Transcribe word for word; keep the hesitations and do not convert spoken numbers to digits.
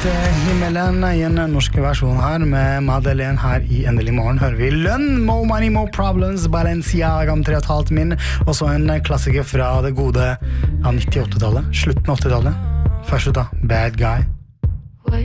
himmelen I en norsk versjon her med Madeleine her I Endelig Morgen hører vi Lønn, Mo Money, Mo Problems, Balenciaga om tre og et halvt min og så en klassiker fra det gode ja, nittiåtte-tallet, slutten av åtti-tallet først ut da, Bad Guy